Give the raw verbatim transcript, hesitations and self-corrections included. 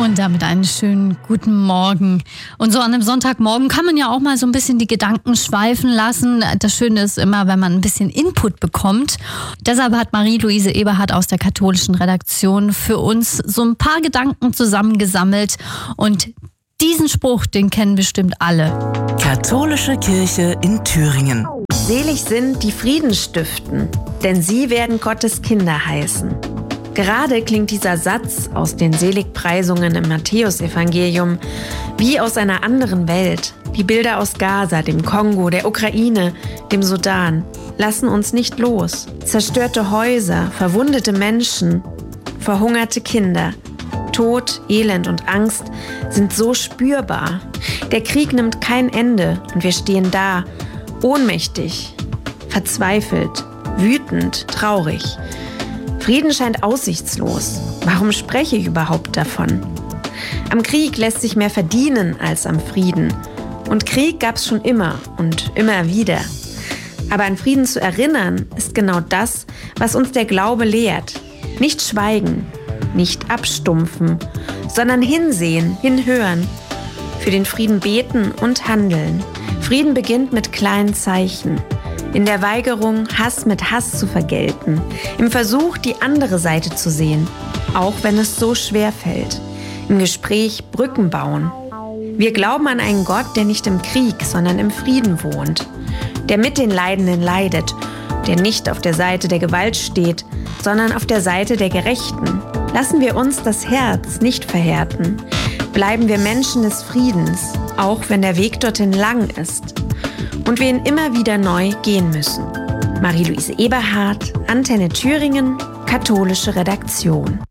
Und damit einen schönen guten Morgen. Und so an einem Sonntagmorgen kann man ja auch mal so ein bisschen die Gedanken schweifen lassen. Das Schöne ist immer, wenn man ein bisschen Input bekommt. Deshalb hat Marie-Louise Eberhardt aus der katholischen Redaktion für uns so ein paar Gedanken zusammengesammelt. Und diesen Spruch, den kennen bestimmt alle. Katholische Kirche in Thüringen. Selig sind, die Frieden stiften, denn sie werden Gottes Kinder heißen. Gerade klingt dieser Satz aus den Seligpreisungen im Matthäusevangelium wie aus einer anderen Welt. Die Bilder aus Gaza, dem Kongo, der Ukraine, dem Sudan lassen uns nicht los. Zerstörte Häuser, verwundete Menschen, verhungerte Kinder. Tod, Elend und Angst sind so spürbar. Der Krieg nimmt kein Ende und wir stehen da, ohnmächtig, verzweifelt, wütend, traurig. Frieden scheint aussichtslos. Warum spreche ich überhaupt davon? Am Krieg lässt sich mehr verdienen als am Frieden. Und Krieg gab es schon immer und immer wieder. Aber an Frieden zu erinnern, ist genau das, was uns der Glaube lehrt. Nicht schweigen, nicht abstumpfen, sondern hinsehen, hinhören. Für den Frieden beten und handeln. Frieden beginnt mit kleinen Zeichen. In der Weigerung, Hass mit Hass zu vergelten. Im Versuch, die andere Seite zu sehen, auch wenn es so schwer fällt. Im Gespräch Brücken bauen. Wir glauben an einen Gott, der nicht im Krieg, sondern im Frieden wohnt. Der mit den Leidenden leidet. Der nicht auf der Seite der Gewalt steht, sondern auf der Seite der Gerechten. Lassen wir uns das Herz nicht verhärten. Bleiben wir Menschen des Friedens, auch wenn der Weg dorthin lang ist. Und wir ihn immer wieder neu gehen müssen. Marie-Louise Eberhardt, Antenne Thüringen, katholische Redaktion.